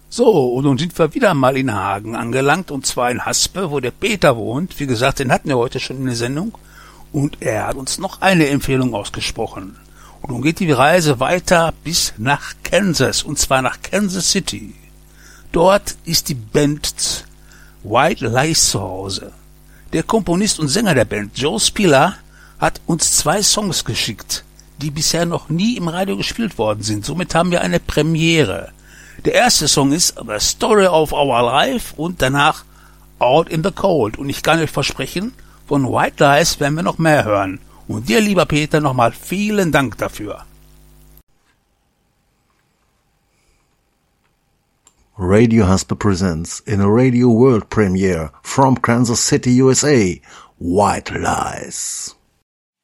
So, und nun sind wir wieder mal in Hagen angelangt, und zwar in Haspe, wo der Peter wohnt. Wie gesagt, den hatten wir heute schon in der Sendung. Und er hat uns noch eine Empfehlung ausgesprochen. Und nun geht die Reise weiter bis nach Kansas, und zwar nach Kansas City. Dort ist die Band White Lies zu Hause. Der Komponist und Sänger der Band, Joe Spiller, hat uns 2 Songs geschickt, die bisher noch nie im Radio gespielt worden sind. Somit haben wir eine Premiere. Der erste Song ist The Story of Our Life und danach Out in the Cold. Und ich kann euch versprechen, von White Lies werden wir noch mehr hören. Und dir, lieber Peter, nochmal vielen Dank dafür. Radio Haspe presents in a radio world premiere from Kansas City, USA, White Lies.